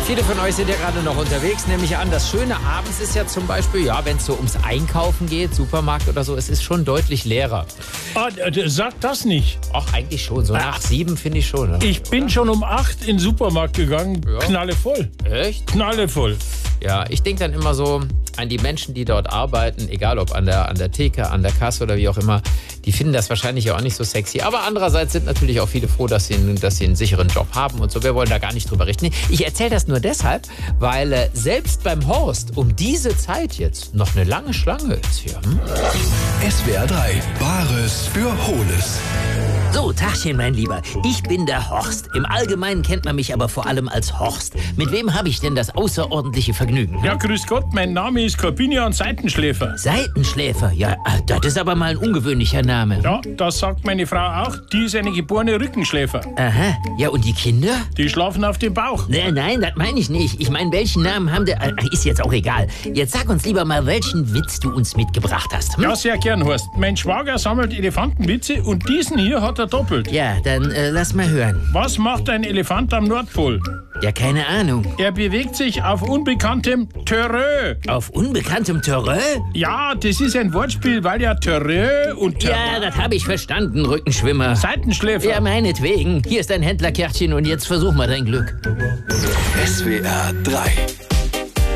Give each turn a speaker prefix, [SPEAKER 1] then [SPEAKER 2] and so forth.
[SPEAKER 1] Viele von euch sind ja gerade noch unterwegs, nehme ich an. Das Schöne abends ist ja zum Beispiel, ja, wenn es so ums Einkaufen geht, Supermarkt oder so, es ist schon deutlich leerer.
[SPEAKER 2] Sag das nicht.
[SPEAKER 1] Ach, eigentlich schon. So nach 7 finde ich schon. Oder?
[SPEAKER 2] Ich bin schon um 8 in den Supermarkt gegangen,
[SPEAKER 1] Ja.
[SPEAKER 2] knallevoll.
[SPEAKER 1] Echt?
[SPEAKER 2] Knallevoll.
[SPEAKER 1] Ja, ich denke dann immer so an die Menschen, die dort arbeiten, egal ob an der Theke, an der Kasse oder wie auch immer, die finden das wahrscheinlich auch nicht so sexy. Aber andererseits sind natürlich auch viele froh, dass sie einen sicheren Job haben und so. Wir wollen da gar nicht drüber richten. Ich erzähle das nur deshalb, weil selbst beim Horst um diese Zeit jetzt noch eine lange Schlange ist hier.
[SPEAKER 3] SWR 3, Bares für Hohles.
[SPEAKER 4] So, Tachchen, mein Lieber. Ich bin der Horst. Im Allgemeinen kennt man mich aber vor allem als Horst. Mit wem habe ich denn das außerordentliche Vergnügen?
[SPEAKER 2] Ja, grüß Gott, mein Name ist Corbinian Seitenschläfer.
[SPEAKER 4] Seitenschläfer? Ja, das ist aber mal ein ungewöhnlicher Name.
[SPEAKER 2] Ja, das sagt meine Frau auch. Die ist eine geborene Rückenschläfer.
[SPEAKER 4] Aha. Ja, und die Kinder?
[SPEAKER 2] Die schlafen auf dem Bauch.
[SPEAKER 4] Nein, das meine ich nicht. Ich meine, welchen Namen haben der... Ist jetzt auch egal. Jetzt sag uns lieber mal, welchen Witz du uns mitgebracht hast.
[SPEAKER 2] Ja, sehr gern, Horst. Mein Schwager sammelt Elefantenwitze und diesen hier hat er doppelt.
[SPEAKER 4] Ja, dann lass mal hören.
[SPEAKER 2] Was macht ein Elefant am Nordpol?
[SPEAKER 4] Ja, keine Ahnung.
[SPEAKER 2] Er bewegt sich auf unbekanntem Terrain.
[SPEAKER 4] Auf unbekanntem Terrain?
[SPEAKER 2] Ja, das ist ein Wortspiel, weil ja Terrain und
[SPEAKER 4] Ja,
[SPEAKER 2] Terrain...
[SPEAKER 4] das habe ich verstanden, Rückenschwimmer.
[SPEAKER 2] Seitenschläfer.
[SPEAKER 4] Ja, meinetwegen. Hier ist dein Händlerkärtchen und jetzt versuch mal dein Glück.
[SPEAKER 3] SWR 3